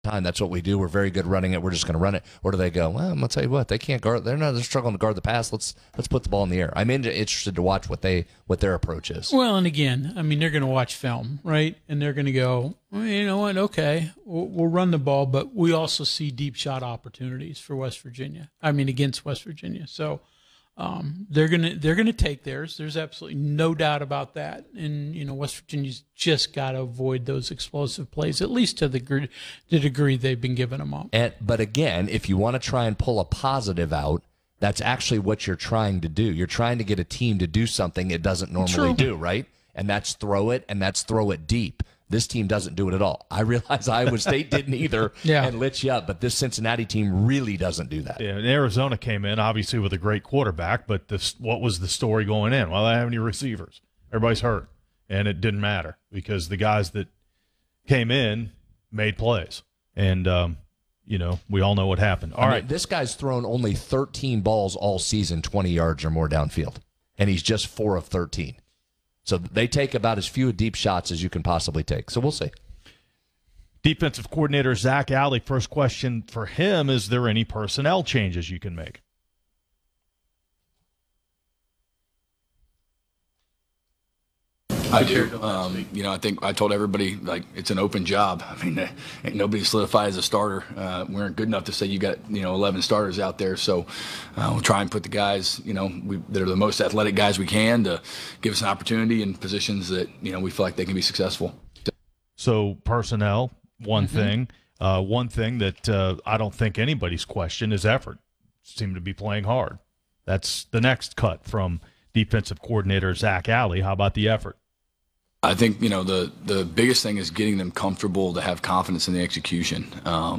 time. That's what we do. We're very good running it. We're just going to run it. Or do they go, well, I'm going to tell you what, they can't guard. They're struggling to guard the pass. Let's put the ball in the air. I'm interested to watch what their approach is. Well, and again, I mean, they're going to watch film, right? And they're going to go, well, you know what? Okay, we'll run the ball, but we also see deep shot opportunities for West Virginia. I mean, against West Virginia. So they're gonna take theirs. There's absolutely no doubt about that. And West Virginia's just got to avoid those explosive plays, at least to the degree they've been giving them up. But again, if you want to try and pull a positive out, that's actually what you're trying to do. You're trying to get a team to do something it doesn't normally do, right? And that's throw it, and that's throw it deep. This team doesn't do it at all. I realize Iowa State didn't either and lit you up, but this Cincinnati team really doesn't do that. Yeah, and Arizona came in, obviously, with a great quarterback, but what was the story going in? Well, they don't have any receivers. Everybody's hurt, and it didn't matter because the guys that came in made plays. And, we all know what happened. All right. This guy's thrown only 13 balls all season, 20 yards or more downfield, and he's just 4 of 13. So they take about as few deep shots as you can possibly take. So we'll see. Defensive coordinator Zach Alley, first question for him, is there any personnel changes you can make? I do. I think I told everybody, it's an open job. I mean, ain't nobody solidified as a starter. We aren't good enough to say you got, 11 starters out there. So we'll try and put the guys, that are the most athletic guys we can to give us an opportunity in positions that, we feel like they can be successful. So personnel, one thing. One thing that I don't think anybody's questioned is effort. Seem to be playing hard. That's the next cut from defensive coordinator Zach Alley. How about the effort? I think, the biggest thing is getting them comfortable to have confidence in the execution.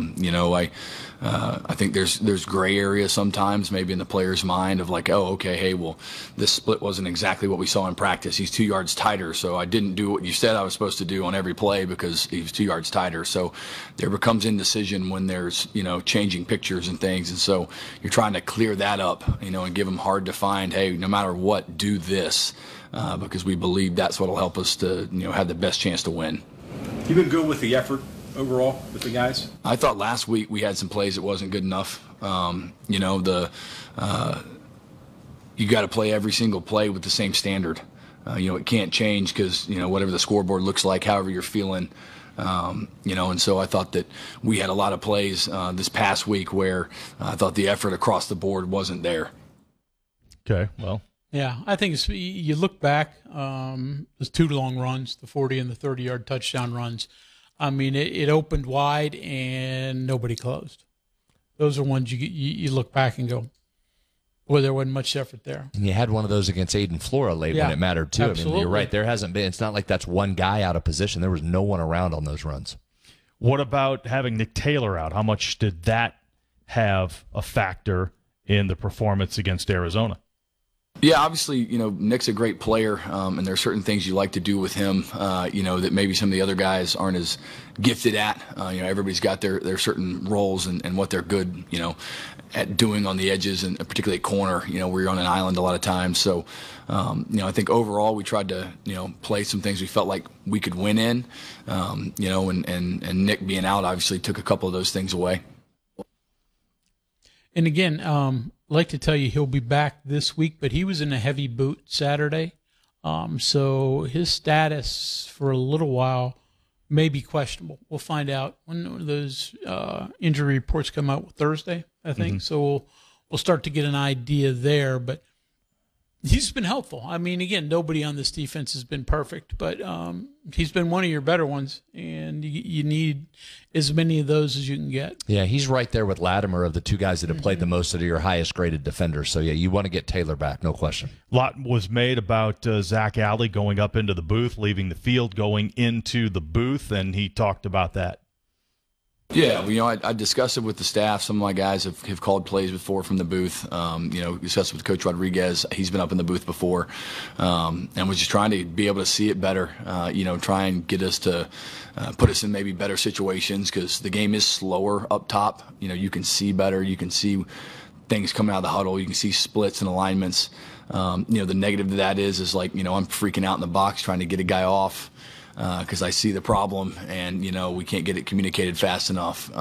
I think there's gray areas sometimes maybe in the player's mind of this split wasn't exactly what we saw in practice. He's 2 yards tighter, so I didn't do what you said I was supposed to do on every play because he was 2 yards tighter. So there becomes indecision when there's, changing pictures and things. And so you're trying to clear that up, and give them hard to find, hey, no matter what, do this. Because we believe that's what will help us to, have the best chance to win. You've been good with the effort overall with the guys? I thought last week we had some plays that wasn't good enough. You got to play every single play with the same standard. It can't change because, whatever the scoreboard looks like, however you're feeling. And so I thought that we had a lot of plays this past week where I thought the effort across the board wasn't there. Okay, well. Yeah, I think you look back, those 2 long runs, the 40 and the 30-yard touchdown runs. I mean, it opened wide and nobody closed. Those are ones you look back and go, boy, there wasn't much effort there. And you had one of those against Aiden Flora late when it mattered too. Absolutely. I mean, you're right. There hasn't been. It's not like that's one guy out of position. There was no one around on those runs. What about having Nick Taylor out? How much did that have a factor in the performance against Arizona? Yeah, obviously, Nick's a great player, and there are certain things you like to do with him, that maybe some of the other guys aren't as gifted at. Everybody's got their certain roles and what they're good, at doing on the edges, and particularly at corner, where you're on an island a lot of times. So, I think overall we tried to, play some things we felt like we could win in, and Nick being out obviously took a couple of those things away. And again, I'd like to tell you he'll be back this week, but he was in a heavy boot Saturday. So his status for a little while may be questionable. We'll find out when those injury reports come out Thursday, I think. So we'll start to get an idea there. But he's been helpful. I mean, again, nobody on this defense has been perfect, but he's been one of your better ones, and you need as many of those as you can get. Yeah, he's right there with Latimer of the 2 guys that have played the most that are your highest graded defenders. So, yeah, you want to get Taylor back, no question. A lot was made about Zach Alley going up into the booth, leaving the field, going into the booth, and he talked about that. Yeah, I discussed it with the staff. Some of my guys have called plays before from the booth. Discussed it with Coach Rodriguez. He's been up in the booth before, and was just trying to be able to see it better. Try and get us to put us in maybe better situations because the game is slower up top. You can see better. You can see things coming out of the huddle. You can see splits and alignments. The negative to that is I'm freaking out in the box trying to get a guy off. because I see the problem, and we can't get it communicated fast enough.